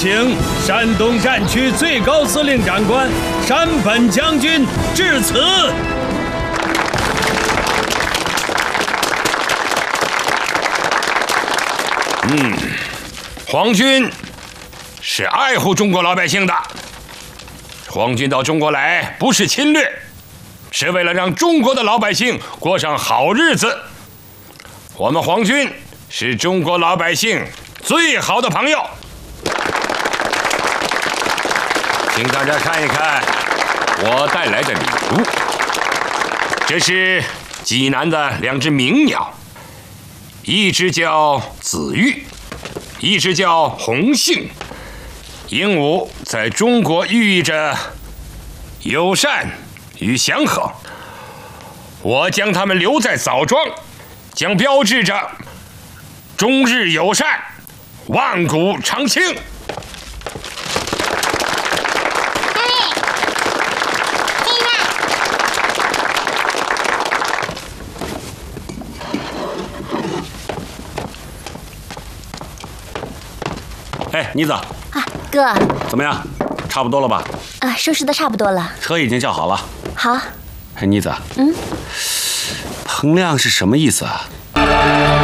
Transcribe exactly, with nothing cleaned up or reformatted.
请山东战区最高司令长官山本将军致辞。 嗯，皇军是爱护中国老百姓的。皇军到中国来不是侵略，是为了让中国的老百姓过上好日子。我们皇军是中国老百姓最好的朋友。请大家看一看我带来的礼物，这是济南的两只鸣鸟，一只叫紫玉，一只叫红杏。鹦鹉在中国寓意着友善与祥和，我将它们留在枣庄，将标志着中日友善，万古长青。 哎，妮子啊， 哥， 怎么样？差不多了吧？ 啊，收拾的差不多了。 车已经叫好了。 好。 哎，妮子， 嗯， 彭亮是什么意思啊？